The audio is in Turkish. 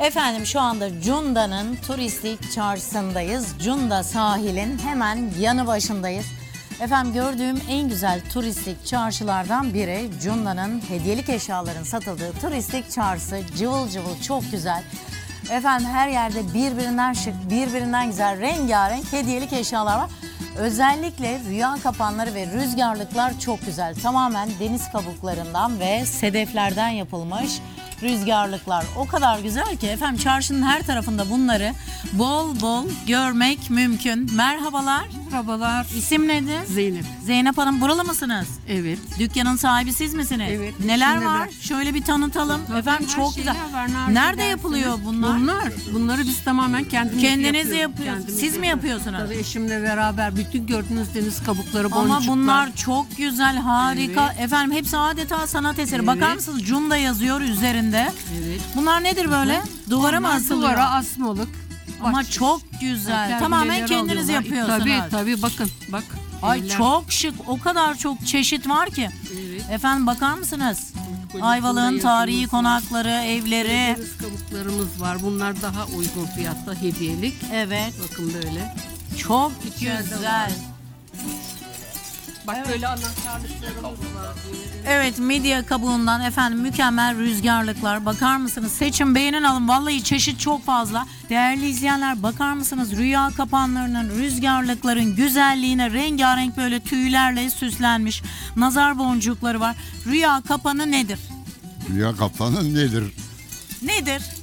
Efendim şu anda Cunda'nın turistik çarşısındayız. Cunda sahilin hemen yanı başındayız. Efendim gördüğüm en güzel turistik çarşılardan biri Cunda'nın hediyelik eşyaların satıldığı turistik çarşısı. Cıvıl cıvıl, çok güzel. Efendim her yerde birbirinden şık, birbirinden güzel, rengarenk hediyelik eşyalar var. Özellikle rüya kapanları ve rüzgarlıklar çok güzel. Tamamen deniz kabuklarından ve sedeflerden yapılmış rüzgarlıklar. O kadar güzel ki efendim çarşının her tarafında bunları bol bol görmek mümkün. Merhabalar. Merhabalar. İsim nedir? Zeynep. Zeynep Hanım, buralı mısınız? Evet. Dükkanın sahibi siz misiniz? Evet. Neler İçinde var? de. Şöyle bir tanıtalım. Tabii, Efendim her çok şeyler güzel. var, Nerede dersiniz. yapılıyor bunlar? Bunları biz tamamen kendimiz Kendiniz yapıyoruz. yapıyorsunuz. Siz mi yapıyorsunuz? Tabii eşimle beraber bütün gördüğünüz deniz kabukları, boncuklar. Ama bunlar çok güzel, harika. Evet. Efendim hepsi adeta sanat eseri. Evet. Bakar mısınız? Cunda yazıyor üzerinde. Evet. Bunlar nedir böyle? Duvara mı Onlar asılıyor? Duvara asmalık. Ama Bahçesi. çok güzel. Terbiyeleri Tamamen kendiniz alıyorlar. yapıyorsunuz. Tabii bakın bak. Ay Evler. çok şık. O kadar çok çeşit var ki. Evet. Efendim bakar mısınız? Böyle Ayvalık'ın Cunda tarihi yazımız var. konakları, evleri. Deniz kabuklarımız var. Bunlar daha uygun fiyatta hediyelik. Evet. Bakın böyle. Çok İçeride güzel. var. Bak böyle anahtarlıklarımız var. Evet, midye kabuğundan efendim mükemmel rüzgarlıklar. Bakar mısınız? Seçin, beğenin, alın. Vallahi çeşit çok fazla. Değerli izleyenler, bakar mısınız? Rüya kapanlarının, rüzgarlıkların güzelliğine, rengarenk böyle tüylerle süslenmiş nazar boncukları var. Rüya kapanı nedir? Rüya kapanı nedir? Nedir?